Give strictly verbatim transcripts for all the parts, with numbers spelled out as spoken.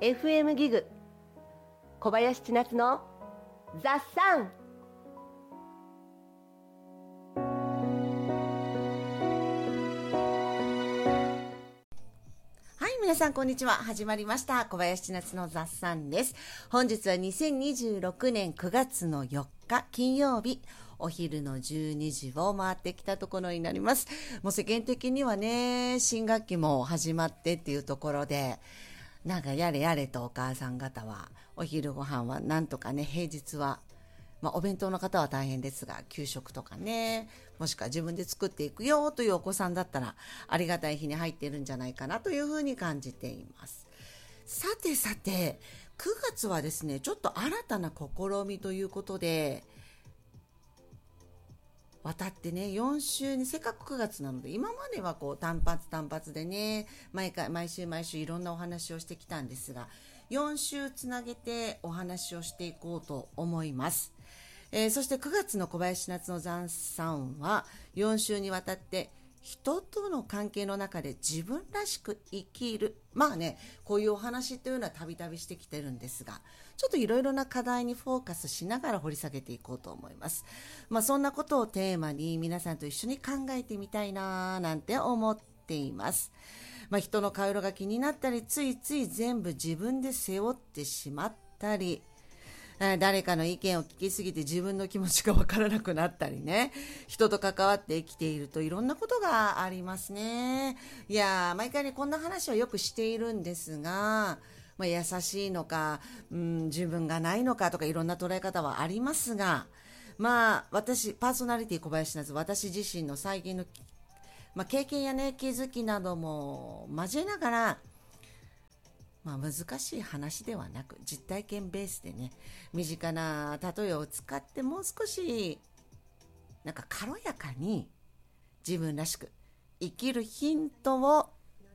エフエム ギグ小林千夏のザ・サン。 はい、皆さんこんにちは。始まりました小林千夏のザ・サンです。本日はにせんにじゅうろくねんくがつのよっか金曜日、お昼のじゅうにじを回ってきたところになります。もう世間的にはね、新学期も始まってっていうところで、なんかやれやれとお母さん方はお昼ご飯はなんとかね、平日はまあお弁当の方は大変ですが、給食とかね、もしくは自分で作っていくよというお子さんだったらありがたい日に入っているんじゃないかなというふうに感じています。さてさて、くがつはですね、ちょっと新たな試みということで、渡ってね、よん週に、せっかくくがつなので、今まではこう単発単発でね、毎回、毎週毎週いろんなお話をしてきたんですが、よん週つなげてお話をしていこうと思います。えー、そしてくがつの小林夏のザ・サンは、よん週にわたって、人との関係の中で自分らしく生きる。まあね、こういうお話というのはたびたびしてきてるんですが、ちょっといろいろな課題にフォーカスしながら掘り下げていこうと思います。まあそんなことをテーマに皆さんと一緒に考えてみたいなーなんて思っています。まあ人の顔色が気になったり、ついつい全部自分で背負ってしまったり、誰かの意見を聞きすぎて自分の気持ちがわからなくなったりね。人と関わって生きているといろんなことがありますね。いやー、毎回ね、こんな話はよくしているんですが、まあ、優しいのか、うん、自分がないのかとかいろんな捉え方はありますが、まあ、私、パーソナリティ小林夏、私自身の最近の、まあ、経験やね、気づきなども交えながら、まあ難しい話ではなく実体験ベースでね、身近な例えを使ってもう少しなんか軽やかに自分らしく生きるヒントを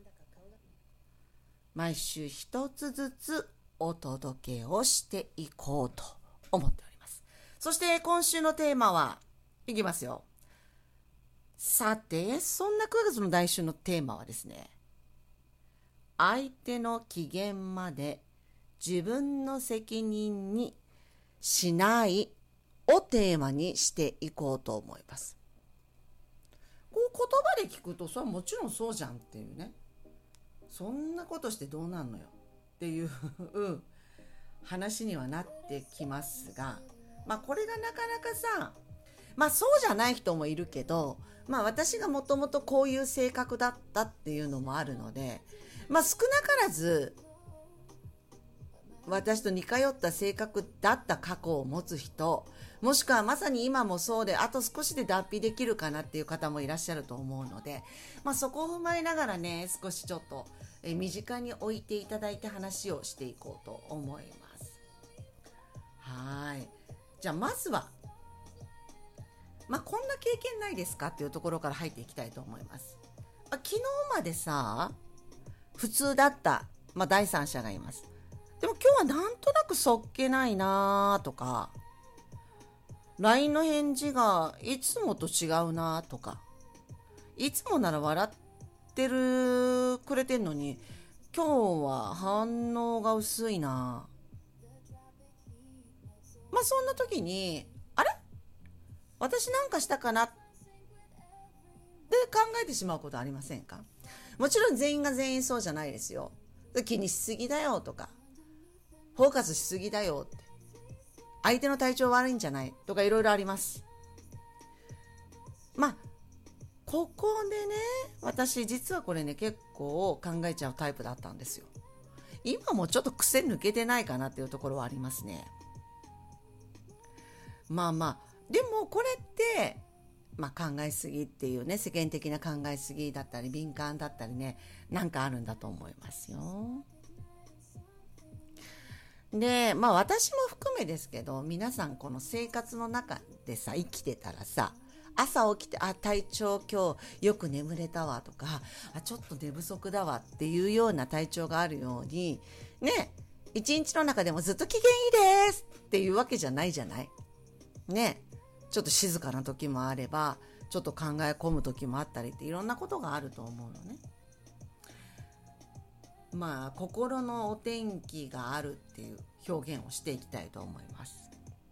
毎週一つずつお届けをしていこうと思っております。そして今週のテーマはいきますよ。さて、そんなくがつの来週のテーマはですね、相手の機嫌まで自分の責任にしないをテーマにしていこうと思います。こう言葉で聞くと、それはもちろんそうじゃんっていうね。そんなことしてどうなんのよっていう話にはなってきますが、まあこれがなかなかさ、まあそうじゃない人もいるけど、まあ私がもともとこういう性格だったっていうのもあるので、まあ少なからず私と似通った性格だった過去を持つ人、もしくはまさに今もそうで、あと少しで脱皮できるかなっていう方もいらっしゃると思うので、まあそこを踏まえながらね、少しちょっとえ身近に置いていただいて話をしていこうと思います。はい。じゃあまずは、まあ、こんな経験ないですかっていうところから入っていきたいと思います。まあ、昨日までさ、普通だった、まあ、第三者がいます。でも今日はなんとなくそっけないなーとか、ライン の返事がいつもと違うなーとか、いつもなら笑ってる、くれてんのに、今日は反応が薄いなー。まあ、そんな時に、あれ私なんかしたかなって考えてしまうことありませんか？もちろん全員が全員そうじゃないですよ。気にしすぎだよとか、フォーカスしすぎだよって、相手の体調悪いんじゃないとかいろいろあります。まあ、ここでね、私実はこれね結構考えちゃうタイプだったんですよ。今もちょっと癖抜けてないかなっていうところはありますね。まあまあ、でもこれって、まあ考えすぎっていうね、世間的な考えすぎだったり、敏感だったりね、なんかあるんだと思いますよ。で、まあ私も含めですけど、皆さんこの生活の中でさ、生きてたらさ、朝起きて、あ、体調今日よく眠れたわとか、あ、ちょっと寝不足だわっていうような体調があるように、ね、一日の中でもずっと機嫌いいですっていうわけじゃないじゃない。ね、ちょっと静かな時もあれば、ちょっと考え込む時もあったりっていろんなことがあると思うのね。 まあ心のお天気があるっていう表現をしていきたいと思います。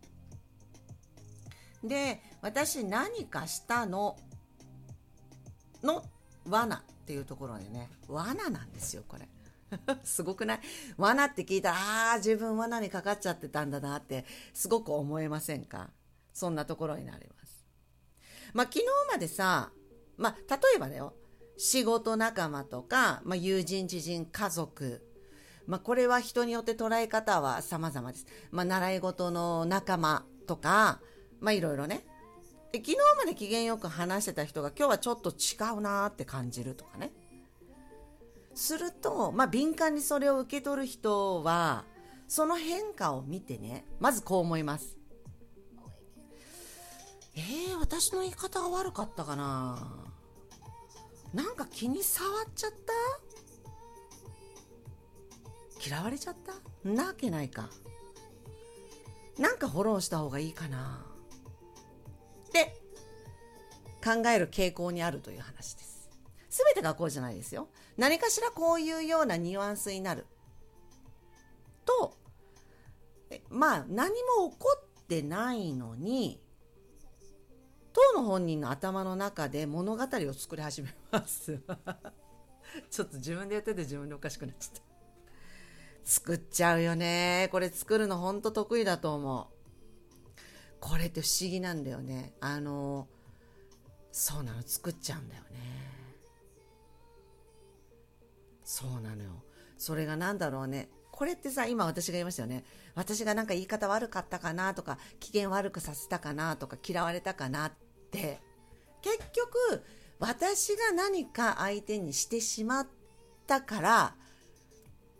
で、私何かしたのの罠っていうところでね、罠なんですよこれすごくない？罠って聞いたら、ああ自分罠にかかっちゃってたんだなってすごく思えませんか？そんなところになります。まあ昨日までさ、まあ例えばだよ、仕事仲間とか、まあ、友人知人家族、まあこれは人によって捉え方は様々です。まあ習い事の仲間とか、まあいろいろね。で昨日まで機嫌よく話してた人が今日はちょっと違うなって感じるとかね。すると、まあ敏感にそれを受け取る人はその変化を見てね、まずこう思います。えー、私の言い方が悪かったかな、なんか気に障っちゃった、嫌われちゃった、なわけないか、なんかフォローした方がいいかなって考える傾向にあるという話です。すべてがこうじゃないですよ。何かしらこういうようなニュアンスになると、まあ何も起こってないのに当の本人の頭の中で物語を作り始めますちょっと自分で言ってて自分でおかしくなっちゃった。作っちゃうよね。これ作るのほんと得意だと思う。これって不思議なんだよね。あのそうなの、作っちゃうんだよね。そうなのよ。それがなんだろうね。これってさ、今私が言いましたよね。私がなんか言い方悪かったかなとか、機嫌悪くさせたかなとか、嫌われたかなって、結局私が何か相手にしてしまったから